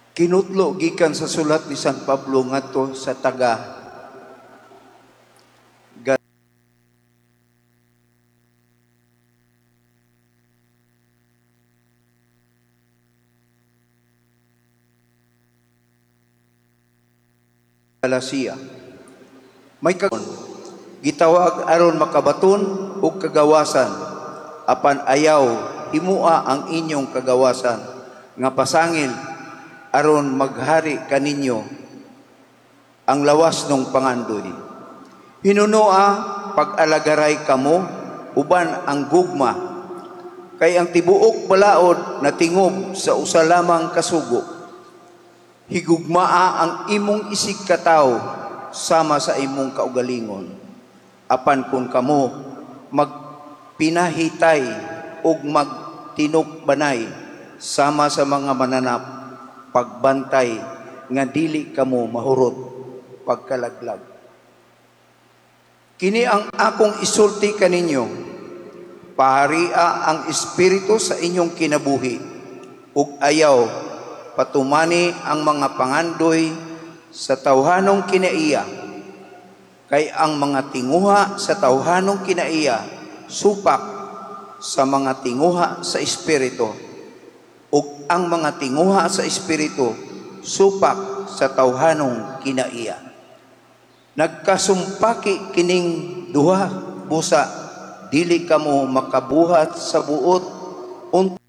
Kinutlo gikan sa sulat ni San Pablo ngadto sa taga Galacia. May gitawag aron makabaton og kagawasan apan ayaw himua ang inyong kagawasan nga pasangil aron maghari kaninyo ang lawas ng pangandoy. Hinunoa pag-alagaray kamo uban ang gugma kay ang tibuok balaod na tingob sa usa lamang kasugo. Higugmaa ang imong isig katawo sama sa imong kaugalingon. Apan kung kamo magpinahitay ug magtinukbanay sama sa mga mananap, pagbantay nga dili kamo mahurot pagkalaglag. Kini ang akong isulti kaninyo, paharia ang espiritu sa inyong kinabuhi ug ayaw patumani ang mga pangandoy sa tawhanong kinaiya. Kay ang mga tinguha sa tawhanong kinaiya supak sa mga tinguha sa espiritu ug ang mga tinguha sa espiritu supak sa tawhanong kinaiya. Nagkasumpaki kining duha busa, dili kamo makabuhat sa buot